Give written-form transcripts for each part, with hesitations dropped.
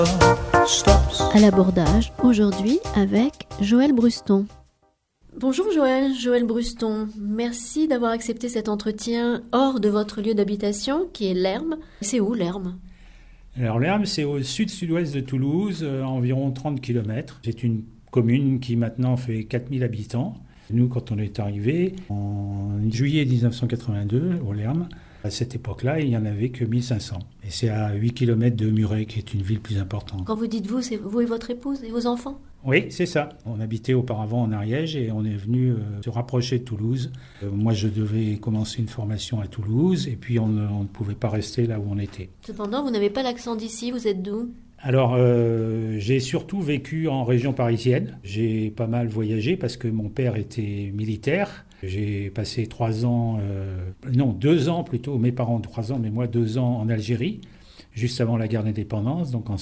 À l'abordage, aujourd'hui avec Joël Bruston. Bonjour Joël Bruston. Merci d'avoir accepté cet entretien hors de votre lieu d'habitation qui est Lermes. C'est où Lermes ? Alors Lermes, c'est au sud-sud-ouest de Toulouse, environ 30 km. C'est une commune qui maintenant fait 4000 habitants. Nous, quand on est arrivé en juillet 1982 au Lermes, à cette époque-là, il n'y en avait que 1500. Et c'est à 8 km de Muret, qui est une ville plus importante. Quand vous dites vous, c'est vous et votre épouse et vos enfants ? Oui, c'est ça. On habitait auparavant en Ariège et on est venu se rapprocher de Toulouse. Moi, je devais commencer une formation à Toulouse et puis on ne pouvait pas rester là où on était. Cependant, vous n'avez pas l'accent d'ici, vous êtes d'où ? Alors, j'ai surtout vécu en région parisienne. J'ai pas mal voyagé parce que mon père était militaire. J'ai passé 2 ans plutôt, mes parents 3 ans, mais moi 2 ans en Algérie, juste avant la guerre d'indépendance, donc en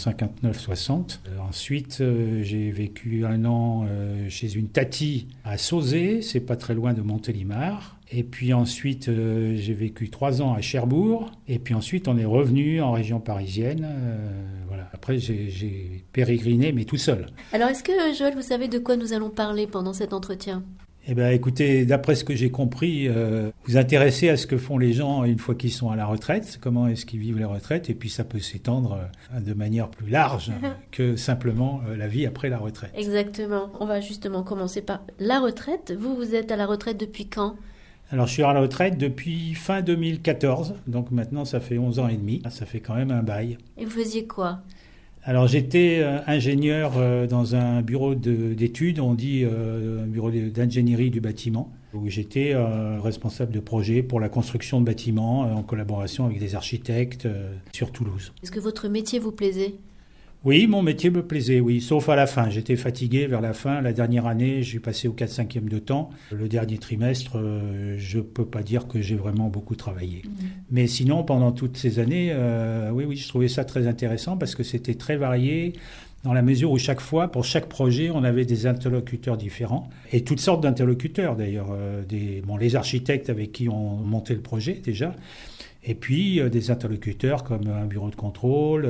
59-60. Ensuite, j'ai vécu 1 an chez une tati à Sauzet, c'est pas très loin de Montélimar. Et puis ensuite, j'ai vécu 3 ans à Cherbourg. Et puis ensuite, on est revenu en région parisienne. Voilà. Après, j'ai pérégriné, mais tout seul. Alors, est-ce que, Joël, vous savez de quoi nous allons parler pendant cet entretien ? Eh bien, écoutez, d'après ce que j'ai compris, vous intéressez à ce que font les gens une fois qu'ils sont à la retraite, comment est-ce qu'ils vivent les retraites, et puis ça peut s'étendre de manière plus large que simplement la vie après la retraite. Exactement. On va justement commencer par la retraite. Vous êtes à la retraite depuis quand ? Alors, je suis à la retraite depuis fin 2014, donc maintenant ça fait 11 ans et demi. Ça fait quand même un bail. Et vous faisiez quoi ? Alors, j'étais ingénieur dans un bureau d'études, on dit un bureau d'ingénierie du bâtiment, où j'étais responsable de projet pour la construction de bâtiments en collaboration avec des architectes sur Toulouse. Est-ce que votre métier vous plaisait ? Oui, mon métier me plaisait, oui, sauf à la fin. J'étais fatigué vers la fin. La dernière année, je suis passé au 4/5e de temps. Le dernier trimestre, je ne peux pas dire que j'ai vraiment beaucoup travaillé. Mais sinon, pendant toutes ces années, oui, je trouvais ça très intéressant parce que c'était très varié dans la mesure où chaque fois, pour chaque projet, on avait des interlocuteurs différents et toutes sortes d'interlocuteurs d'ailleurs. Les architectes avec qui on montait le projet déjà. Et puis des interlocuteurs comme un bureau de contrôle,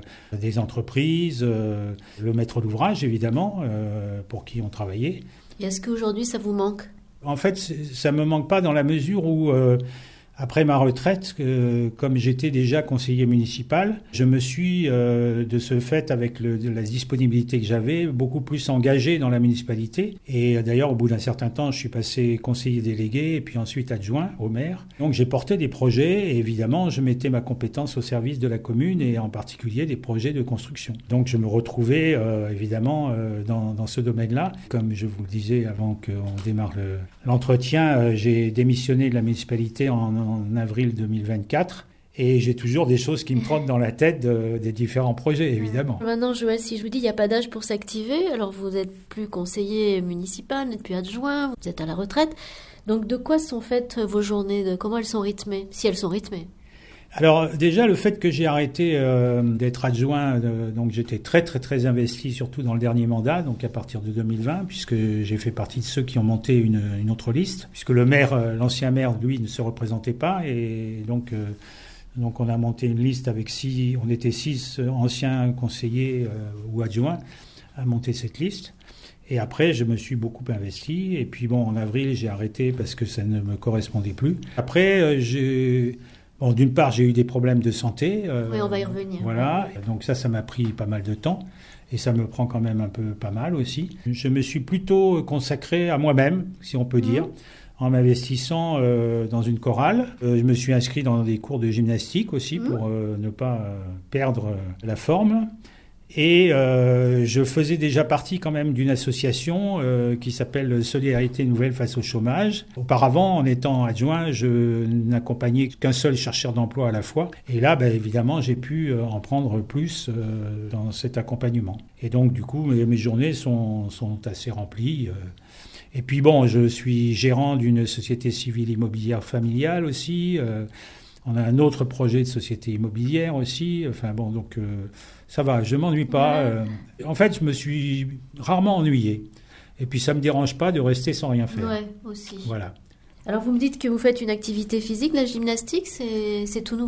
des entreprises, le maître d'ouvrage évidemment, pour qui on travaillait. Et est-ce qu'aujourd'hui ça vous manque ? En fait, ça ne me manque pas dans la mesure où, après ma retraite, comme j'étais déjà conseiller municipal, je me suis, de ce fait, avec la disponibilité que j'avais, beaucoup plus engagé dans la municipalité. Et d'ailleurs, au bout d'un certain temps, je suis passé conseiller délégué et puis ensuite adjoint au maire. Donc j'ai porté des projets et évidemment, je mettais ma compétence au service de la commune et en particulier des projets de construction. Donc je me retrouvais évidemment dans ce domaine-là. Comme je vous le disais avant qu'on démarre l'entretien, j'ai démissionné de la municipalité en avril 2024 et j'ai toujours des choses qui me trottent dans la tête des différents projets, évidemment. Maintenant, Joël, si je vous dis il n'y a pas d'âge pour s'activer, alors vous n'êtes plus conseiller municipal, vous n'êtes plus adjoint, vous êtes à la retraite. Donc de quoi sont faites vos journées ? Comment elles sont rythmées, si elles sont rythmées ? Alors déjà, le fait que j'ai arrêté d'être adjoint, donc j'étais très très très investi, surtout dans le dernier mandat, donc à partir de 2020, puisque j'ai fait partie de ceux qui ont monté une autre liste, puisque le maire, l'ancien maire, lui, ne se représentait pas, et donc on a monté une liste avec 6 anciens conseillers ou adjoints à monter cette liste. Et après, je me suis beaucoup investi, et puis bon, en avril, j'ai arrêté parce que ça ne me correspondait plus. Après, Bon, d'une part, j'ai eu des problèmes de santé. Oui, on va y revenir. Voilà, donc ça m'a pris pas mal de temps. Et ça me prend quand même un peu pas mal aussi. Je me suis plutôt consacré à moi-même, si on peut dire, en m'investissant dans une chorale. Je me suis inscrit dans des cours de gymnastique aussi pour ne pas perdre la forme. Et je faisais déjà partie quand même d'une association qui s'appelle Solidarité Nouvelle face au chômage. Auparavant, en étant adjoint, je n'accompagnais qu'un seul chercheur d'emploi à la fois. Et là, évidemment, j'ai pu en prendre plus dans cet accompagnement. Et donc, du coup, mes journées sont assez remplies. Et puis bon, je suis gérant d'une société civile immobilière familiale aussi. On a un autre projet de société immobilière aussi. Enfin bon, donc ça va, je ne m'ennuie pas. En fait, je me suis rarement ennuyé. Et puis ça ne me dérange pas de rester sans rien faire. Ouais, aussi. Voilà. Alors vous me dites que vous faites une activité physique, la gymnastique, c'est tout nouveau ça ?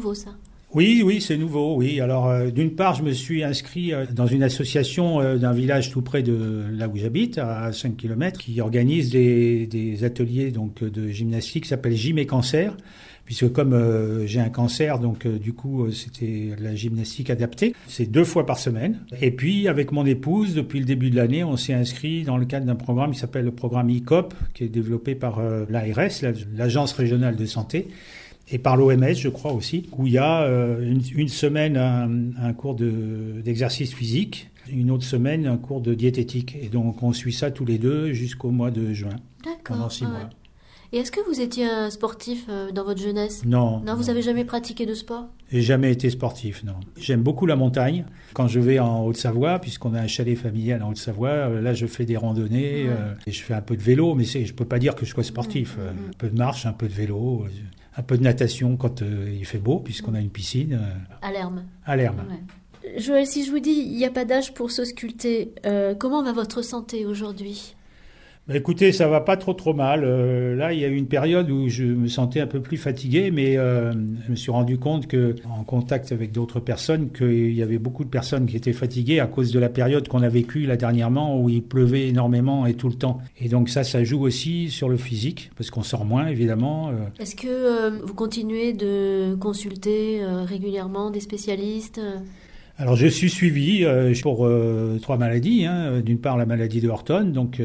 Oui, c'est nouveau, oui. Alors, d'une part, je me suis inscrit dans une association d'un village tout près de là où j'habite, à 5 kilomètres, qui organise des ateliers donc de gymnastique qui s'appelle Gym et Cancer, puisque comme j'ai un cancer, donc du coup, c'était la gymnastique adaptée. C'est 2 fois par semaine. Et puis, avec mon épouse, depuis le début de l'année, on s'est inscrit dans le cadre d'un programme qui s'appelle le programme ICOP, qui est développé par l'ARS, l'Agence régionale de santé, et par l'OMS, je crois aussi, où il y a une semaine un cours d'exercice physique, une autre semaine un cours de diététique. Et donc on suit ça tous les 2 jusqu'au mois de juin. D'accord. Pendant 6 mois. Et est-ce que vous étiez un sportif dans votre jeunesse? Non. Non, vous n'avez jamais pratiqué de sport? J'ai jamais été sportif, non. J'aime beaucoup la montagne. Quand je vais en Haute-Savoie, puisqu'on a un chalet familial en Haute-Savoie, là je fais des randonnées, et je fais un peu de vélo, mais je peux pas dire que je sois sportif. Un peu de marche, un peu de vélo, un peu de natation quand il fait beau, puisqu'on a une piscine. À Lerme. À Lerme. Ouais. Joël, si je vous dis il n'y a pas d'âge pour s'ausculter, comment va votre santé aujourd'hui? Écoutez, ça va pas trop mal. Là, il y a eu une période où je me sentais un peu plus fatigué, mais je me suis rendu compte que, en contact avec d'autres personnes, qu'il y avait beaucoup de personnes qui étaient fatiguées à cause de la période qu'on a vécue là dernièrement, où il pleuvait énormément et tout le temps. Et donc ça joue aussi sur le physique, parce qu'on sort moins, évidemment. Est-ce que vous continuez de consulter régulièrement des spécialistes? Alors, je suis suivi pour 3 maladies. D'une part, la maladie de Horton, donc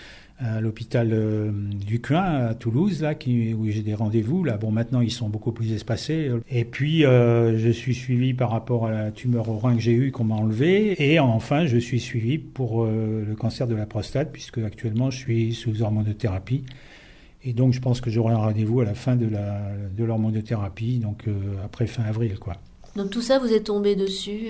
à l'hôpital du Cuin à Toulouse, là, où j'ai des rendez-vous. Là, bon, maintenant ils sont beaucoup plus espacés. Et puis je suis suivi par rapport à la tumeur au rein que j'ai eue, qu'on m'a enlevée. Et enfin, je suis suivi pour le cancer de la prostate, puisque actuellement je suis sous hormonothérapie. Et donc je pense que j'aurai un rendez-vous à la fin de l'hormonothérapie, donc après fin avril, quoi. Donc tout ça, vous êtes tombé dessus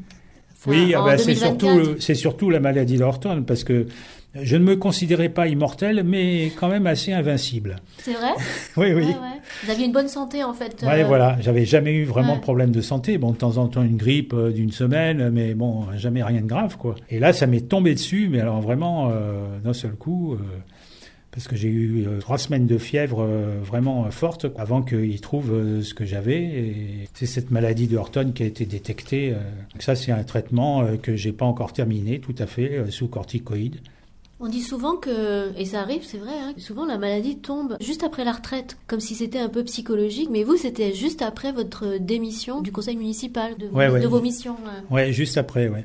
oui, en 2024. c'est surtout la maladie d'Horton, parce que je ne me considérais pas immortel, mais quand même assez invincible. C'est vrai? Oui. Ouais. Vous aviez une bonne santé, en fait. Oui, voilà. J'avais jamais eu vraiment de problème de santé. Bon, de temps en temps, une grippe d'une semaine, mais bon, jamais rien de grave, quoi. Et là, ça m'est tombé dessus, mais alors vraiment, d'un seul coup, parce que j'ai eu 3 semaines de fièvre vraiment forte avant qu'ils trouvent ce que j'avais. Et c'est cette maladie de Horton qui a été détectée. Donc ça, c'est un traitement que j'ai pas encore terminé, tout à fait, sous corticoïdes. On dit souvent que, et ça arrive, c'est vrai, souvent la maladie tombe juste après la retraite, comme si c'était un peu psychologique, mais vous, c'était juste après votre démission du conseil municipal, de vos missions. Ouais, juste après, ouais.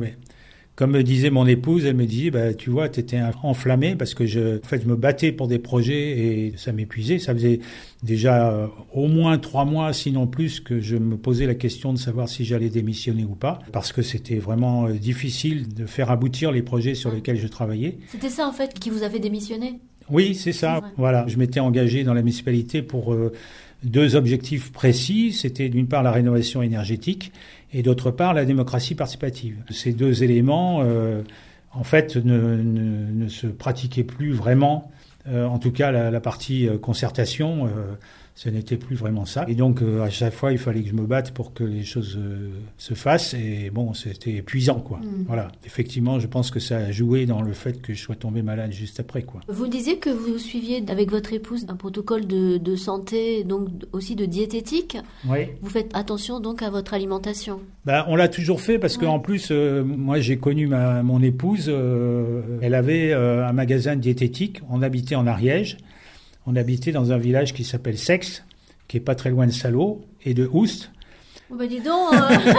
Comme me disait mon épouse, elle me dit, tu vois, t'étais enflammé parce que je me battais pour des projets et ça m'épuisait. Ça faisait déjà au moins 3 mois, sinon plus, que je me posais la question de savoir si j'allais démissionner ou pas, parce que c'était vraiment difficile de faire aboutir les projets sur lesquels je travaillais. C'était ça, en fait, qui vous a fait démissionner? Oui, c'est ça. Voilà. Je m'étais engagé dans la municipalité pour 2 objectifs précis. C'était d'une part la rénovation énergétique et d'autre part la démocratie participative. Ces 2 éléments, en fait, ne se pratiquaient plus vraiment. En tout cas, la partie concertation, ce n'était plus vraiment ça. Et donc, à chaque fois, il fallait que je me batte pour que les choses se fassent. Et bon, c'était épuisant, quoi. Voilà. Effectivement, je pense que ça a joué dans le fait que je sois tombé malade juste après, quoi. Vous disiez que vous suiviez avec votre épouse un protocole de santé, donc aussi de diététique. Oui. Vous faites attention donc à votre alimentation. On l'a toujours fait parce qu'en plus, moi, j'ai connu mon épouse. Elle avait un magasin de diététique. On habitait en Ariège. On habitait dans un village qui s'appelle Sex, qui est pas très loin de Salaux et de Oust. Oh bah dis donc, il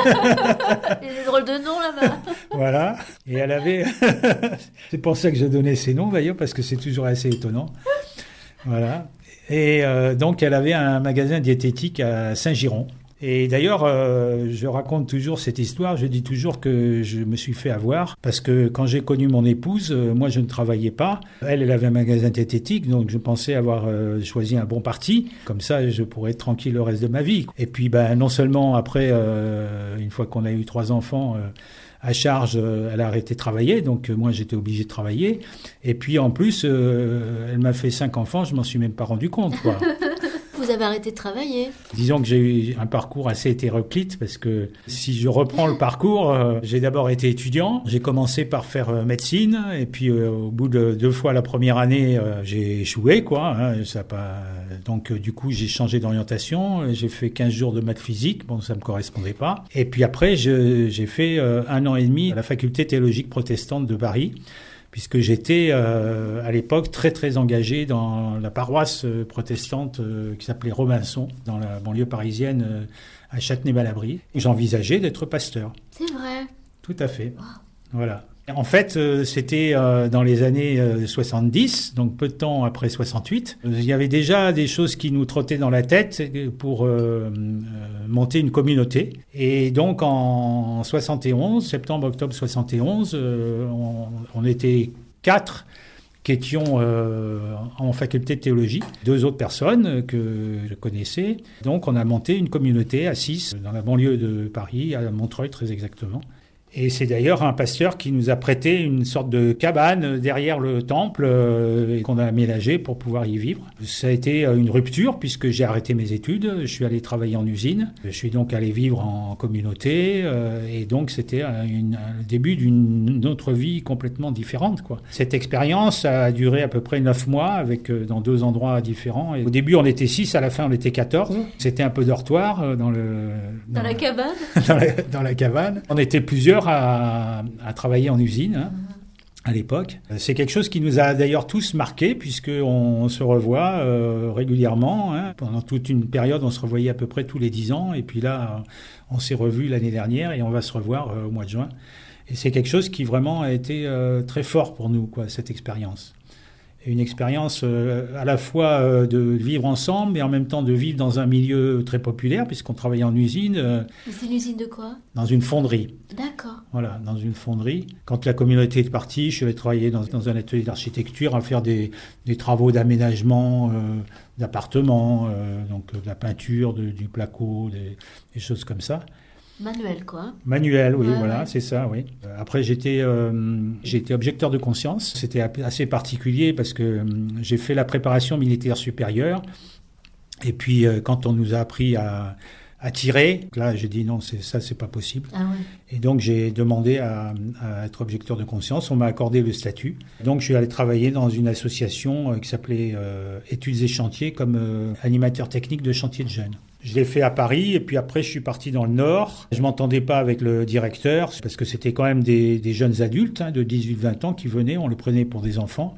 y a des drôles de noms là-bas. Voilà. Et elle avait... c'est pour ça que j'ai donné ces noms d'ailleurs, parce que c'est toujours assez étonnant. Voilà. Et donc elle avait un magasin diététique à Saint-Giron. Et d'ailleurs, je raconte toujours cette histoire, je dis toujours que je me suis fait avoir, parce que quand j'ai connu mon épouse, moi je ne travaillais pas. Elle avait un magasin diététique, donc je pensais avoir choisi un bon parti, comme ça je pourrais être tranquille le reste de ma vie. Et puis non seulement après, une fois qu'on a eu 3 enfants à charge, elle a arrêté de travailler, donc moi j'étais obligé de travailler. Et puis en plus, elle m'a fait 5 enfants, je m'en suis même pas rendu compte, quoi. vous avez arrêté de travailler. Disons que j'ai eu un parcours assez hétéroclite parce que si je reprends le parcours, j'ai d'abord été étudiant. J'ai commencé par faire médecine et puis au bout de 2 fois la première année, j'ai échoué, quoi. Hein, ça a pas... Donc du coup, j'ai changé d'orientation. J'ai fait 15 jours de maths physique. Bon, ça me correspondait pas. Et puis après, j'ai fait 1 an et demi à la faculté théologique protestante de Paris, puisque j'étais à l'époque très très engagé dans la paroisse protestante qui s'appelait Robinson, dans la banlieue parisienne à Châtenay-Malabry. Et j'envisageais d'être pasteur. C'est vrai. Tout à fait. Wow. Voilà. En fait, c'était dans les années 70, donc peu de temps après 68. Il y avait déjà des choses qui nous trottaient dans la tête pour monter une communauté. Et donc en 71, septembre-octobre 71, on était 4 qui étions en faculté de théologie, 2 autres personnes que je connaissais. Donc on a monté une communauté à 6 dans la banlieue de Paris, à Montreuil très exactement. Et c'est d'ailleurs un pasteur qui nous a prêté une sorte de cabane derrière le temple et qu'on a aménagé pour pouvoir y vivre. Ça a été une rupture puisque j'ai arrêté mes études, je suis allé travailler en usine, je suis donc allé vivre en communauté et donc c'était le début d'une autre vie complètement différente, quoi. Cette expérience a duré à peu près 9 mois avec dans 2 endroits différents. Et au début on était 6, à la fin on était 14. C'était un peu dortoir dans la cabane. dans la cabane. On était plusieurs à travailler en usine, hein, à l'époque. C'est quelque chose qui nous a d'ailleurs tous marqués, puisqu'on se revoit régulièrement. Hein. Pendant toute une période, on se revoyait à peu près tous les 10 ans. Et puis là, on s'est revus l'année dernière et on va se revoir au mois de juin. Et c'est quelque chose qui vraiment a été très fort pour nous, quoi, cette expérience. Une expérience à la fois de vivre ensemble, mais en même temps de vivre dans un milieu très populaire, puisqu'on travaillait en usine. C'est une usine de quoi ? Dans une fonderie. D'accord. Voilà, dans une fonderie. Quand la communauté est partie, je suis allé travailler dans un atelier d'architecture, à faire des travaux d'aménagement d'appartements, donc de la peinture, du placo, des choses comme ça. Manuel, quoi. Manuel, oui, ouais, voilà, ouais. C'est ça, oui. Après, j'étais objecteur de conscience. C'était assez particulier parce que j'ai fait la préparation militaire supérieure. Et puis, quand on nous a appris à tirer, là, j'ai dit non, c'est pas possible. Ah ouais. Et donc, j'ai demandé à être objecteur de conscience. On m'a accordé le statut. Donc, je suis allé travailler dans une association qui s'appelait Études et Chantiers comme animateur technique de chantier de jeunes. Je l'ai fait à Paris et puis après je suis parti dans le Nord. Je m'entendais pas avec le directeur parce que c'était quand même des jeunes adultes hein, de 18-20 ans qui venaient, on le prenait pour des enfants.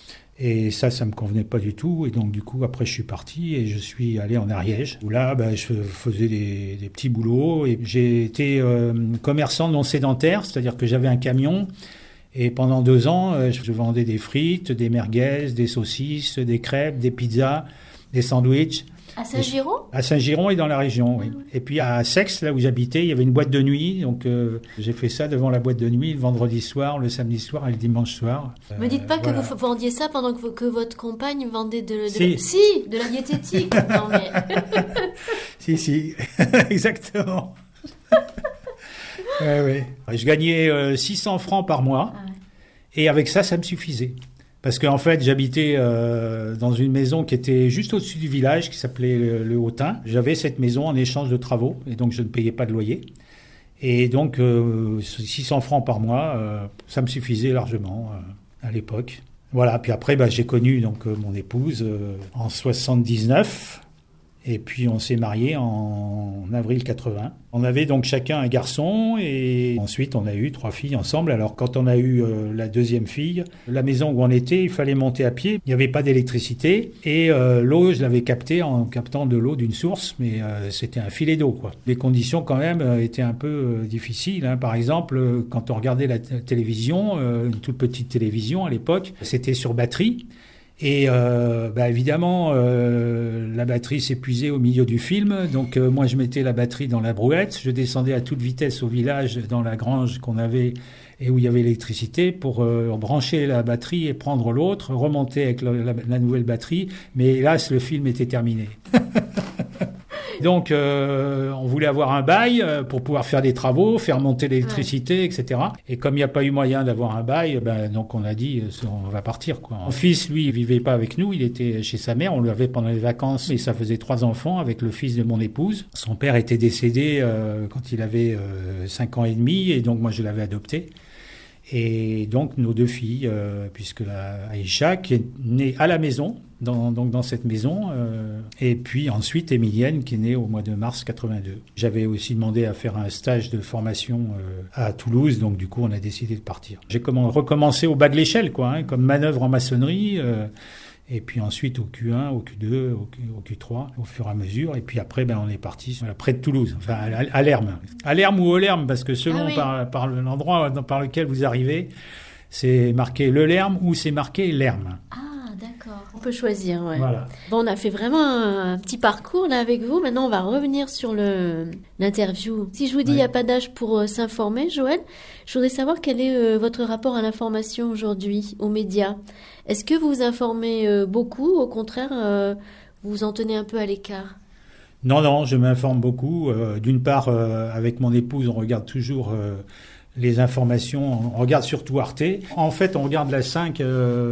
Et ça me convenait pas du tout. Et donc du coup après je suis parti et je suis allé en Ariège où là je faisais des petits boulots. Et j'ai été commerçant non sédentaire, c'est-à-dire que j'avais un camion. Et pendant 2 ans, je vendais des frites, des merguez, des saucisses, des crêpes, des pizzas, des sandwichs. À Saint-Giron ? À Saint-Giron et dans la région, oui. Et puis à Sex, là où j'habitais, il y avait une boîte de nuit. Donc j'ai fait ça devant la boîte de nuit le vendredi soir, le samedi soir et le dimanche soir. Me dites pas voilà. que vous vendiez ça pendant que votre compagne vendait de la diététique. Non mais... Si, exactement. Ouais. Je gagnais 600 francs par mois. Ah ouais. Et avec ça me suffisait. Parce qu'en fait, j'habitais dans une maison qui était juste au-dessus du village, qui s'appelait le Hautain. J'avais cette maison en échange de travaux, et donc je ne payais pas de loyer. Et donc, 600 francs par mois, ça me suffisait largement à l'époque. Voilà, puis après, j'ai connu donc mon épouse en 79. Et puis on s'est mariés en avril 80. On avait donc chacun un garçon et ensuite on a eu 3 filles ensemble. Alors quand on a eu la deuxième fille, la maison où on était, il fallait monter à pied. Il n'y avait pas d'électricité et l'eau, je l'avais captée en captant de l'eau d'une source, mais c'était un filet d'eau, quoi. Les conditions quand même étaient un peu difficiles. Hein. Par exemple, quand on regardait la télévision, une toute petite télévision à l'époque, c'était sur batterie. Et évidemment, la batterie s'épuisait au milieu du film. Donc moi, je mettais la batterie dans la brouette. Je descendais à toute vitesse au village, dans la grange qu'on avait et où il y avait l'électricité, pour brancher la batterie et prendre l'autre, remonter avec la nouvelle batterie. Mais hélas, le film était terminé. Donc, on voulait avoir un bail pour pouvoir faire des travaux, faire monter l'électricité, etc. Et comme il n'y a pas eu moyen d'avoir un bail, donc on a dit, on va partir, quoi. Mon fils, lui, il vivait pas avec nous, il était chez sa mère, on lui avait pendant les vacances, et ça faisait 3 enfants avec le fils de mon épouse. Son père était décédé quand il avait 5 ans et demi, et donc moi je l'avais adopté. Et donc nos 2 filles, puisque Aïcha qui est née à la maison, dans cette maison, et puis ensuite Émilienne qui est née au mois de mars 82. J'avais aussi demandé à faire un stage de formation à Toulouse, donc du coup on a décidé de partir. J'ai recommencé au bas de l'échelle, quoi, comme manœuvre en maçonnerie. Et puis ensuite au Q1, au Q2, au Q3, au fur et à mesure. Et puis après, on est parti près de Toulouse, enfin à Lerme. À Lerme ou au Lerme, parce que selon par l'endroit par lequel vous arrivez, c'est marqué le Lerme ou c'est marqué Lerme. Ah, d'accord. On peut choisir, ouais. Voilà. Bon, on a fait vraiment un petit parcours là avec vous. Maintenant, on va revenir sur l'interview. Si je vous dis il n'y a pas d'âge pour s'informer, Joël, je voudrais savoir quel est votre rapport à l'information aujourd'hui, aux médias. Est-ce que vous vous informez beaucoup, au contraire, vous vous en tenez un peu à l'écart? Non, je m'informe beaucoup. D'une part, avec mon épouse, on regarde toujours les informations. On regarde surtout Arte. En fait, on regarde la 5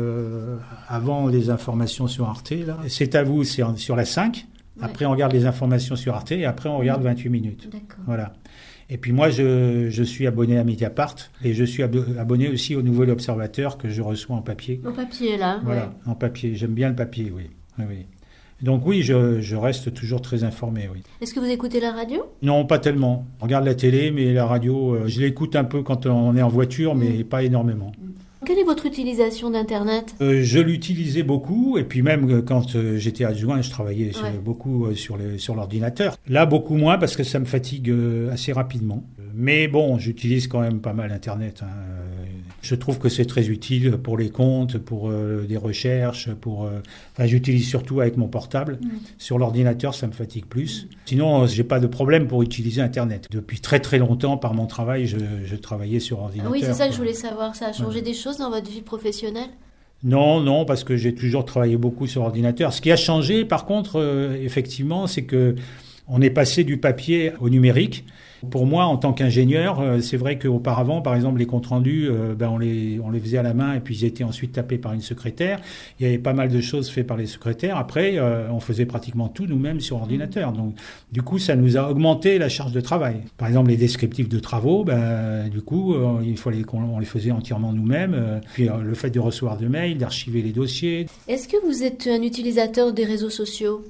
avant les informations sur Arte. Là. C'est à vous, c'est sur la 5. Ouais. Après, on regarde les informations sur Arte et après, on regarde 28 minutes. D'accord. Voilà. Et puis moi, je suis abonné à Mediapart et je suis abonné aussi au Nouvel Observateur que je reçois en papier. En papier, là. Voilà, ouais. En papier. J'aime bien le papier, oui. Donc oui, je reste toujours très informé, oui. Est-ce que vous écoutez la radio? Non, pas tellement. On regarde la télé, mais la radio, je l'écoute un peu quand on est en voiture, mais pas énormément. Quelle est votre utilisation d'Internet? Je l'utilisais beaucoup, et puis même quand j'étais adjoint, je travaillais beaucoup sur l'ordinateur. Là, beaucoup moins, parce que ça me fatigue assez rapidement. Mais bon, j'utilise quand même pas mal Internet. Je trouve que c'est très utile pour les comptes, pour des recherches, j'utilise surtout avec mon portable. Sur l'ordinateur, ça me fatigue plus. Sinon, j'ai pas de problème pour utiliser Internet. Depuis très très longtemps, par mon travail, je travaillais sur ordinateur. Oui, c'est ça que je voulais savoir. Ça a changé des choses dans votre vie professionnelle? Non, parce que j'ai toujours travaillé beaucoup sur ordinateur. Ce qui a changé, par contre, effectivement, c'est que on est passé du papier au numérique. Pour moi, en tant qu'ingénieur, c'est vrai qu'auparavant, par exemple, les comptes rendus, on les faisait à la main et puis ils étaient ensuite tapés par une secrétaire. Il y avait pas mal de choses faites par les secrétaires. Après, on faisait pratiquement tout nous-mêmes sur ordinateur. Donc, du coup, ça nous a augmenté la charge de travail. Par exemple, les descriptifs de travaux, du coup, il fallait qu'on les faisait entièrement nous-mêmes. Puis le fait de recevoir de mails, d'archiver les dossiers. Est-ce que vous êtes un utilisateur des réseaux sociaux?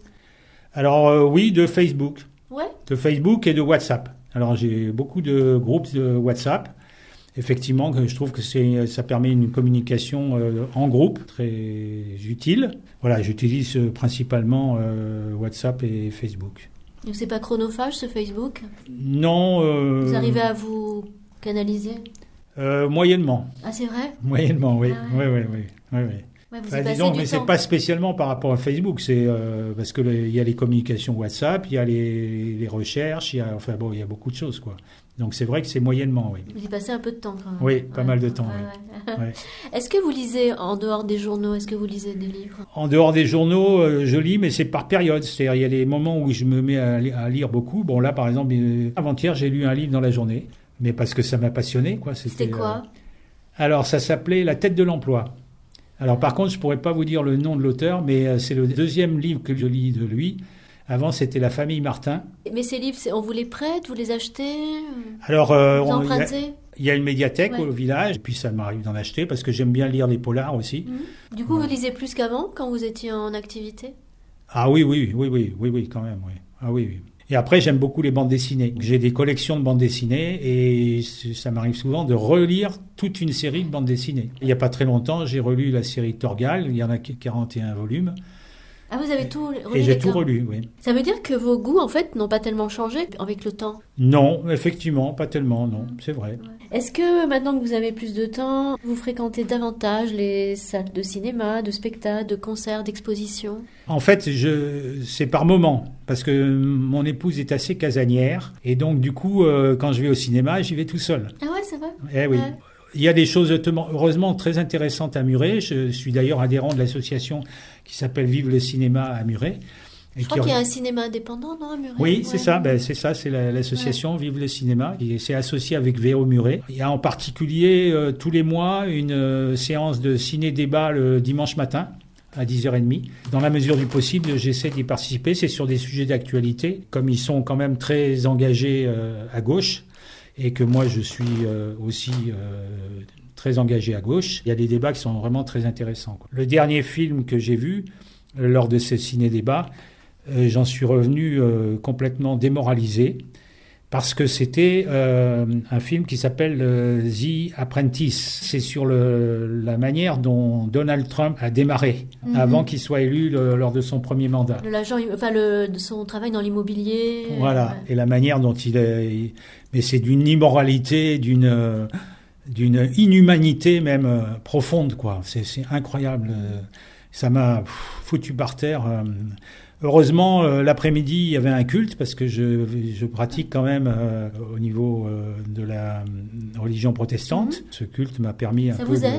Alors oui, de Facebook. Ouais. De Facebook et de WhatsApp. Alors j'ai beaucoup de groupes de WhatsApp. Effectivement, je trouve que ça permet une communication en groupe très utile. Voilà, j'utilise principalement WhatsApp et Facebook. Donc c'est pas chronophage ce Facebook? Non. Vous arrivez à vous canaliser? Moyennement. Ah, c'est vrai? Moyennement, oui. Ah, ouais. Oui. Disons, mais c'est pas spécialement par rapport à Facebook, c'est parce que il y a les communications WhatsApp, il y a les recherches, il y a beaucoup de choses, quoi. Donc c'est vrai que c'est moyennement, oui. Vous y passez un peu de temps quand même. Oui, pas mal de temps. Ouais. Est-ce que vous lisez en dehors des journaux? Est-ce que vous lisez des livres? En dehors des journaux, je lis, mais c'est par période. C'est-à-dire, il y a des moments où je me mets à lire beaucoup. Bon, là, par exemple, avant-hier, j'ai lu un livre dans la journée, mais parce que ça m'a passionné, quoi. C'était quoi? Alors, ça s'appelait La tête de l'emploi. Alors par contre, je pourrais pas vous dire le nom de l'auteur, mais c'est le deuxième livre que je lis de lui. Avant, c'était La famille Martin. Mais ces livres, on vous les prête, vous les achetez? Alors, vous empruntez? Il y a une médiathèque au village, et puis ça m'arrive d'en acheter parce que j'aime bien lire les polars aussi. Du coup, vous lisez plus qu'avant, quand vous étiez en activité? Ah oui, quand même, oui. Ah oui. Et après, j'aime beaucoup les bandes dessinées. J'ai des collections de bandes dessinées et ça m'arrive souvent de relire toute une série de bandes dessinées. Il n'y a pas très longtemps, j'ai relu la série Torgal. Il y en a 41 volumes. Ah, vous avez tout relu? Et j'ai tout relu, oui. Ça veut dire que vos goûts, en fait, n'ont pas tellement changé avec le temps? Non, effectivement, pas tellement, non, c'est vrai. Est-ce que maintenant que vous avez plus de temps, vous fréquentez davantage les salles de cinéma, de spectacles, de concerts, d'expositions? En fait, c'est par moment, parce que mon épouse est assez casanière, et donc du coup, quand je vais au cinéma, j'y vais tout seul. Ah ouais, c'est vrai? Eh oui. Ouais. Il y a des choses heureusement très intéressantes à Muret. Je suis d'ailleurs adhérent de l'association qui s'appelle Vive le cinéma à Muret. Je crois qu'il y a un cinéma indépendant, non, à Muret? Oui, c'est ça. C'est l'association Vive le cinéma qui s'est associée avec VO Muret. Il y a en particulier tous les mois une séance de ciné-débat le dimanche matin à 10h30. Dans la mesure du possible, j'essaie d'y participer. C'est sur des sujets d'actualité, comme ils sont quand même très engagés à gauche et que moi je suis aussi très engagé à gauche. Il y a des débats qui sont vraiment très intéressants. Le dernier film que j'ai vu lors de ces ciné-débats, j'en suis revenu complètement démoralisé parce que c'était un film qui s'appelle The Apprentice. C'est sur la manière dont Donald Trump a démarré avant qu'il soit élu lors de son premier mandat. Son travail dans l'immobilier. Voilà, et la manière dont mais c'est d'une immoralité, d'une inhumanité même profonde, quoi. C'est incroyable. Ça m'a foutu par terre. Heureusement, l'après-midi, il y avait un culte parce que je pratique quand même au niveau de la religion protestante. Ce culte m'a permis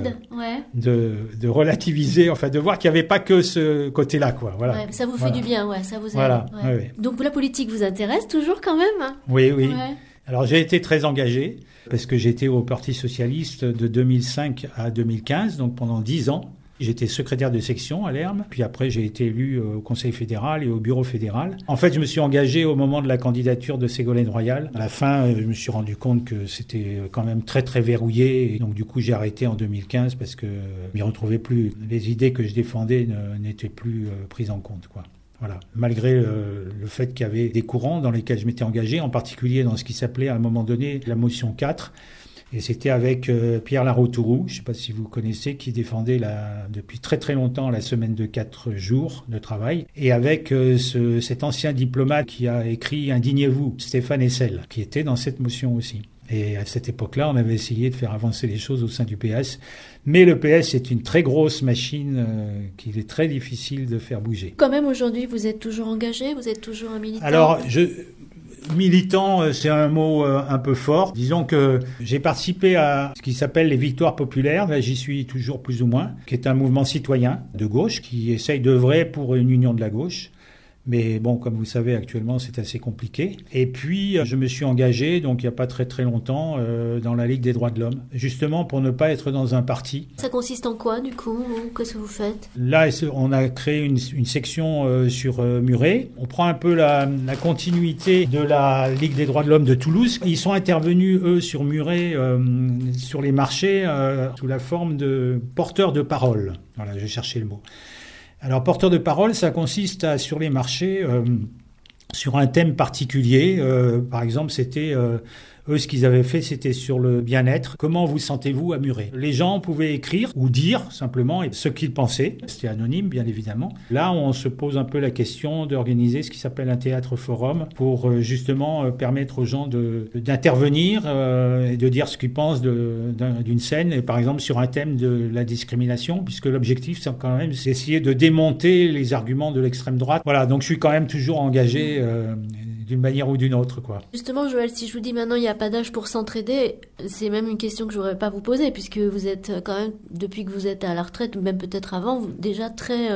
de relativiser, enfin de voir qu'il n'y avait pas que ce côté-là, quoi. Voilà. Ouais, ça vous fait du bien, ça vous aide. Voilà. Ouais. Ouais. Donc la politique vous intéresse toujours quand même? Oui. Ouais. Alors j'ai été très engagé parce que j'étais au Parti socialiste de 2005 à 2015, donc pendant 10 ans. J'étais secrétaire de section à l'ERM, puis après j'ai été élu au Conseil fédéral et au Bureau fédéral. En fait, je me suis engagé au moment de la candidature de Ségolène Royal. À la fin, je me suis rendu compte que c'était quand même très très verrouillé. Et donc du coup, j'ai arrêté en 2015 parce que je m'y retrouvais plus. Les idées que je défendais n'étaient plus prises en compte, quoi. Voilà. Malgré le fait qu'il y avait des courants dans lesquels je m'étais engagé, en particulier dans ce qui s'appelait à un moment donné la motion 4. Et c'était avec Pierre Laroutourou, je ne sais pas si vous connaissez, qui défendait depuis très très longtemps la semaine de 4 jours de travail. Et avec cet ancien diplomate qui a écrit « Indignez-vous », Stéphane Hessel, qui était dans cette motion aussi. Et à cette époque-là, on avait essayé de faire avancer les choses au sein du PS. Mais le PS est une très grosse machine qu'il est très difficile de faire bouger. Quand même, aujourd'hui, vous êtes toujours engagé? Vous êtes toujours un militant? Alors, militant, c'est un mot un peu fort. Disons que j'ai participé à ce qui s'appelle les Victoires populaires. Là, j'y suis toujours plus ou moins, qui est un mouvement citoyen de gauche qui essaye d'œuvrer pour une union de la gauche. Mais bon, comme vous savez, actuellement, c'est assez compliqué. Et puis, je me suis engagé, donc il n'y a pas très très longtemps, dans la Ligue des droits de l'homme, justement pour ne pas être dans un parti. Ça consiste en quoi, du coup? Qu'est-ce que vous faites? Là, on a créé une section sur Muret. On prend un peu la continuité de la Ligue des droits de l'homme de Toulouse. Ils sont intervenus, eux, sur Muret, sur les marchés, sous la forme de porteurs de parole. Voilà, j'ai cherché le mot. Alors, porteur de parole, ça consiste sur les marchés, sur un thème particulier. Par exemple, c'était eux, ce qu'ils avaient fait, c'était sur le bien-être. Comment vous sentez-vous à Muret? Les gens pouvaient écrire ou dire simplement ce qu'ils pensaient. C'était anonyme, bien évidemment. Là, on se pose un peu la question d'organiser ce qui s'appelle un théâtre forum pour justement permettre aux gens d'intervenir et de dire ce qu'ils pensent d'une scène, et par exemple sur un thème de la discrimination, puisque l'objectif, c'est quand même d'essayer de démonter les arguments de l'extrême droite. Voilà, donc je suis quand même toujours engagé d'une manière ou d'une autre, quoi. Justement, Joël, si je vous dis maintenant il n'y a pas d'âge pour s'entraider, c'est même une question que je n'aurais pas vous poser, puisque vous êtes quand même, depuis que vous êtes à la retraite, ou même peut-être avant, déjà très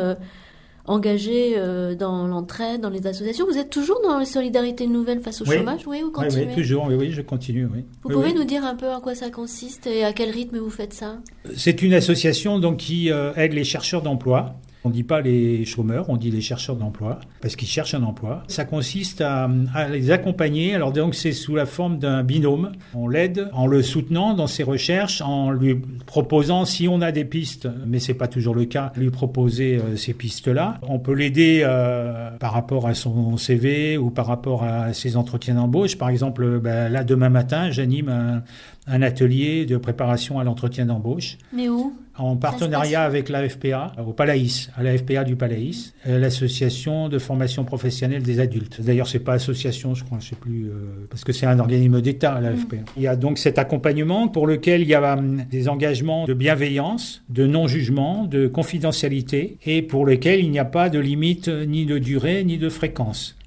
engagé dans l'entraide, dans les associations. Vous êtes toujours dans les solidarités nouvelles face au chômage? Oui, vous continuez? Oui, toujours, oui, je continue, oui. Vous pouvez nous dire un peu en quoi ça consiste et à quel rythme vous faites ça? C'est une association donc, qui aide les chercheurs d'emploi. On ne dit pas les chômeurs, on dit les chercheurs d'emploi, parce qu'ils cherchent un emploi. Ça consiste à les accompagner. Alors donc c'est sous la forme d'un binôme. On l'aide en le soutenant dans ses recherches, en lui proposant, si on a des pistes, mais c'est pas toujours le cas, lui proposer ces pistes-là. On peut l'aider par rapport à son CV ou par rapport à ses entretiens d'embauche. Par exemple, là demain matin, j'anime un atelier de préparation à l'entretien d'embauche. Mais où? En partenariat avec l'AFPA, au Palaïs, à l'AFPA du Palaïs, l'association de formation professionnelle des adultes. D'ailleurs, c'est pas association, je crois, je sais plus, parce que c'est un organisme d'État, l'AFPA. Il y a donc cet accompagnement pour lequel il y a des engagements de bienveillance, de non-jugement, de confidentialité, et pour lequel il n'y a pas de limite ni de durée ni de fréquence.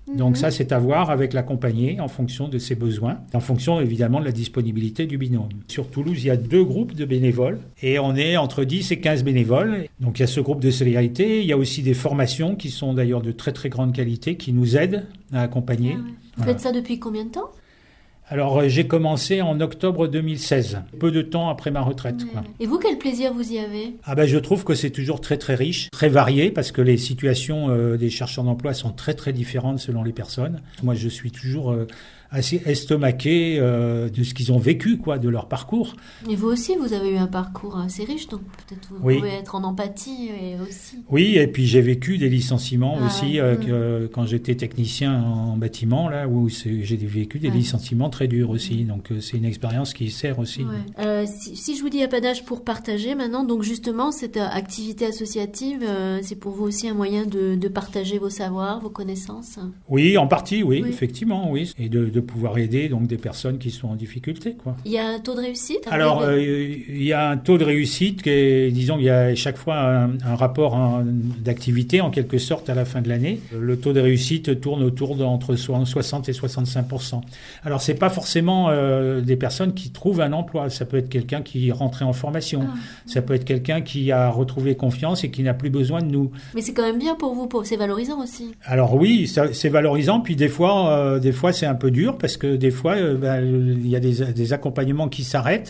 Donc ça, c'est à voir avec l'accompagné en fonction de ses besoins, en fonction évidemment de la disponibilité du binôme. Sur Toulouse, il y a 2 groupes de bénévoles et on est entre 10 et 15 bénévoles. Donc il y a ce groupe de solidarité, il y a aussi des formations qui sont d'ailleurs de très très grande qualité, qui nous aident à accompagner. Ah ouais. Vous faites ça depuis combien de temps ? Alors j'ai commencé en octobre 2016, peu de temps après ma retraite. Ouais. Et vous, quel plaisir vous y avez ? Je trouve que c'est toujours très très riche, très varié, parce que les situations des chercheurs d'emploi sont très très différentes selon les personnes. Moi je suis toujours assez estomaqué de ce qu'ils ont vécu, de leur parcours. Et vous aussi, vous avez eu un parcours assez riche, donc peut-être vous pouvez être en empathie aussi. Oui, et puis j'ai vécu des licenciements aussi quand j'étais technicien en bâtiment, là où j'ai vécu des licenciements très durs aussi. Donc c'est une expérience qui sert aussi. Ouais. Si je vous dis il n'y a pas d'âge pour partager maintenant, donc justement cette activité associative, c'est pour vous aussi un moyen de partager vos savoirs, vos connaissances ? Oui, en partie, oui. Effectivement, oui. Et de pouvoir aider donc des personnes qui sont en difficulté, Il y a un taux de réussite ? Alors, il y a un taux de réussite qui est, disons, il y a chaque fois un rapport d'activité en quelque sorte à la fin de l'année. Le taux de réussite tourne autour d'entre 60 et 65%. Alors, c'est pas forcément des personnes qui trouvent un emploi. Ça peut être quelqu'un qui est rentré en formation. Ça peut être quelqu'un qui a retrouvé confiance et qui n'a plus besoin de nous. Mais c'est quand même bien pour vous, c'est valorisant aussi. Alors oui, c'est valorisant. Puis des fois c'est un peu dur parce que des fois, il y a des accompagnements qui s'arrêtent